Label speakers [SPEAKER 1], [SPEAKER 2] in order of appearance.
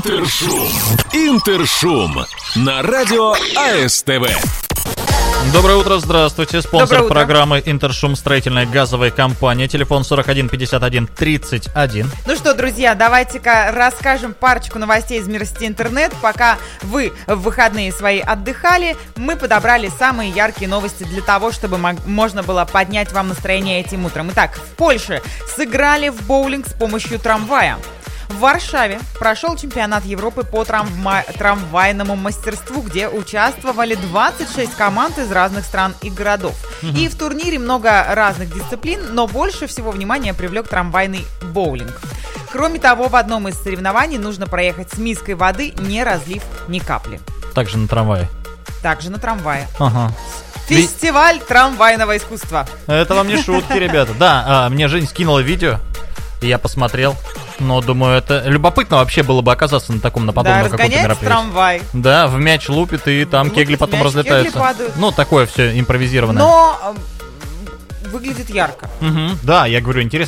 [SPEAKER 1] Интершум на радио АСТВ.
[SPEAKER 2] Доброе утро, здравствуйте. Спонсор программы «Интершум» строительная газовая компания. Телефон 41 51 31.
[SPEAKER 3] Ну что, друзья, давайте-ка расскажем парочку новостей из мира сети интернет. Пока вы в выходные свои отдыхали, мы подобрали самые яркие новости для того, чтобы можно было поднять вам настроение этим утром. Итак, в Польше сыграли в боулинг с помощью трамвая. В Варшаве прошел чемпионат Европы по трамвайному мастерству, где участвовали 26 команд из разных стран и городов. И в турнире много разных дисциплин, но больше всего внимания привлек трамвайный боулинг. Кроме того, в одном из соревнований нужно проехать с миской воды, не разлив ни капли.
[SPEAKER 2] Также на трамвае.
[SPEAKER 3] Также на трамвае.
[SPEAKER 2] Ага.
[SPEAKER 3] Фестиваль трамвайного искусства.
[SPEAKER 2] Это вам не шутки, ребята. Да, мне Жень скинула видео, и я посмотрел. Но, думаю, это любопытно вообще было бы оказаться на таком, на подобном каком-то мероприятии.
[SPEAKER 3] Да, разгоняется трамвай.
[SPEAKER 2] Да, в мяч лупит, и там кегли потом разлетаются. Ну, такое все импровизированное.
[SPEAKER 3] Но выглядит ярко.
[SPEAKER 2] Да, я говорю, интересно.